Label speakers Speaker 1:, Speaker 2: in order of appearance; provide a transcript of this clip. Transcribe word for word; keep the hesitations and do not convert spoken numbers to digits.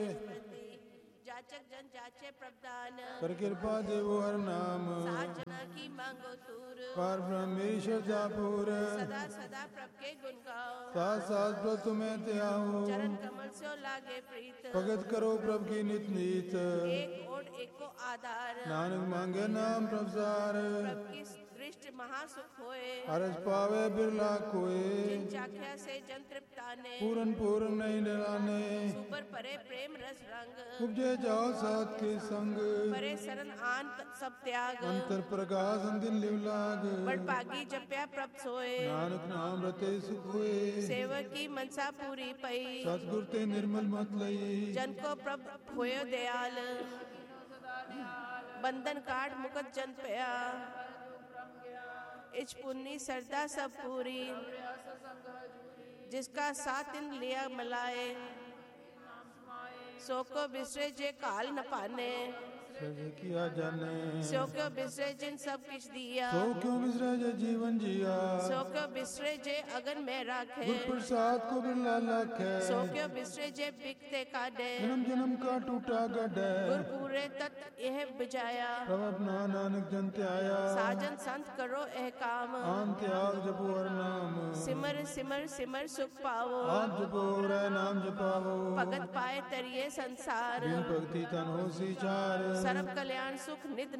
Speaker 1: जाचक जन जाचे प्रभदान,
Speaker 2: कर कृपा देवो हर नाम,
Speaker 1: सात जना की मांगो तूर,
Speaker 2: पार ब्रह्मेश्वर जापूर,
Speaker 1: सदा सदा प्रभ के गुण गाओ,
Speaker 2: साथ साथ प्रभ तुम्हें त्याओ,
Speaker 1: चरण कमल से लागे प्रीत,
Speaker 2: भगत करो प्रभ की नित नीत,
Speaker 1: एक ओट एक को आधार,
Speaker 2: नानक मांगे नाम प्रभ सार,
Speaker 1: प्रभ की दृष्टि महासुख होए,
Speaker 2: हरस पावे बिरला कोय,
Speaker 1: जिन चाख्या से जन तृप्ताने,
Speaker 2: पूरन पूरन नहीं डराने,
Speaker 1: सुपर परे प्रेम रस रंग,
Speaker 2: उपजे जाओ साथ के संग,
Speaker 1: परे शरण आन सब त्याग,
Speaker 2: अंतर प्रकाश अंदिन लिव लाग,
Speaker 1: बड़ पागी जप्या प्रभ सोए,
Speaker 2: नानक नाम रते सुख हुए,
Speaker 1: सेवक की मनसा पूरी पई,
Speaker 2: सतगुर ते निर्मल मत लई,
Speaker 1: जन को प्रभ होयो दयाल, बंधन काट मुकत जन पया, इच पुन्नी सरदा सब पूरी, जिसका सात दिन लिया मलाए, सो को बिसरे जे काल न पाने,
Speaker 2: किया जाने,
Speaker 1: सो क्यों बिसरे जिन सब किछ दिया,
Speaker 2: सो क्यों बिसरे जे जीवन जिया,
Speaker 1: सो क्यों बिसरे जे अगन में राखे,
Speaker 2: गुर प्रसाद को बिरला लाखे,
Speaker 1: सो क्यों बिसरे जे बिकते काटे,
Speaker 2: जन्म जन्म का टूटा गढ़,
Speaker 1: गुर पूरे तत् यह बिजाया,
Speaker 2: प्रभ अपना नानक जन त्याया,
Speaker 1: साजन संत करो एह काम,
Speaker 2: आन त्याग जपो हर नाम,
Speaker 1: सिमर सिमर सिमर सुख पावो,
Speaker 2: आप जपो रे नाम जपावो,
Speaker 1: भगत पाए तरिए संसार,
Speaker 2: बिन भक्ति तन हो सी चार,
Speaker 1: सर्व कल्याण सुख नित